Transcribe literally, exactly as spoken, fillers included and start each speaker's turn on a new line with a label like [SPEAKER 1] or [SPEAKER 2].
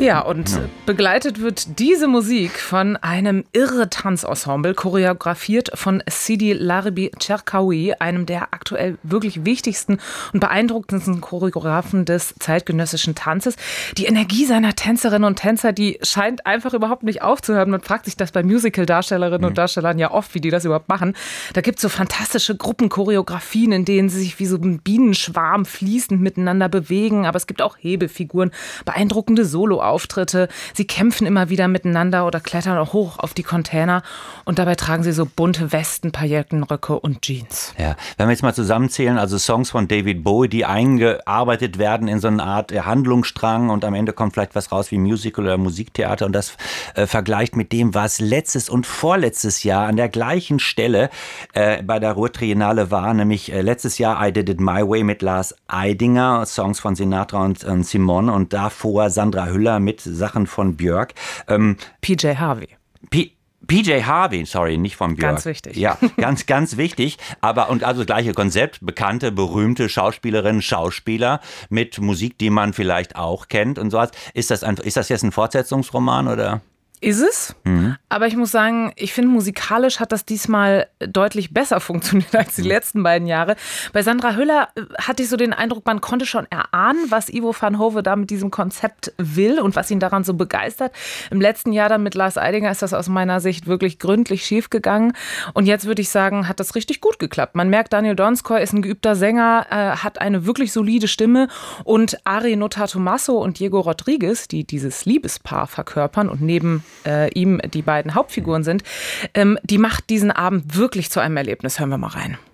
[SPEAKER 1] Ja, und ja. begleitet wird diese Musik von einem irre Tanzensemble, choreografiert von Sidi Larbi Cherkaoui, einem der aktuell wirklich wichtigsten und beeindruckendsten Choreografen des zeitgenössischen Tanzes. Die Energie seiner Tänzerinnen und Tänzer, die scheint einfach überhaupt nicht aufzuhören. Man fragt sich das bei Musical-Darstellerinnen mhm. und Darstellern ja oft, wie die das überhaupt machen. Da gibt es so fantastische Gruppenchoreografien, in denen sie sich wie so ein Bienenschwarm fließend miteinander bewegen. Aber es gibt auch Hebefiguren, beeindruckende Solo-Auftritte. Sie kämpfen immer wieder miteinander oder klettern auch hoch auf die Container. Und dabei tragen sie so bunte Westen, Paillettenröcke und Jeans.
[SPEAKER 2] Ja, wenn wir jetzt mal zusammenzählen, also Songs von David Bowie, die eingearbeitet werden in so eine Art Handlungsstrang und am Ende kommt vielleicht was raus wie Musical oder Musiktheater und das äh, vergleicht mit dem, was letztes und vorletztes Jahr an der gleichen Stelle äh, bei der Ruhr Triennale war, nämlich äh, letztes Jahr I Did It My Way mit Lars Eidinger, Songs von Sinatra und, und Simone und davor Sandra Hüller mit Sachen von Björk. Ähm,
[SPEAKER 1] P J Harvey.
[SPEAKER 2] P P J Harvey, sorry, nicht von Björk.
[SPEAKER 1] Ganz wichtig.
[SPEAKER 2] Ja, ganz, ganz wichtig. Aber, und also das gleiche Konzept, bekannte, berühmte Schauspielerinnen, Schauspieler mit Musik, die man vielleicht auch kennt und sowas. Ist das ein, ist das jetzt ein Fortsetzungsroman oder?
[SPEAKER 1] Ist es, mhm. aber ich muss sagen, ich finde, musikalisch hat das diesmal deutlich besser funktioniert als die mhm. letzten beiden Jahre. Bei Sandra Hüller hatte ich so den Eindruck, man konnte schon erahnen, was Ivo van Hove da mit diesem Konzept will und was ihn daran so begeistert. Im letzten Jahr dann mit Lars Eidinger ist das aus meiner Sicht wirklich gründlich schief gegangen. Und jetzt würde ich sagen, hat das richtig gut geklappt. Man merkt, Daniel Donskoy ist ein geübter Sänger, äh, hat eine wirklich solide Stimme und Ari Notatomaso und Diego Rodriguez, die dieses Liebespaar verkörpern und neben Äh, ihm die beiden Hauptfiguren sind, ähm, die macht diesen Abend wirklich zu einem Erlebnis. Hören wir mal rein.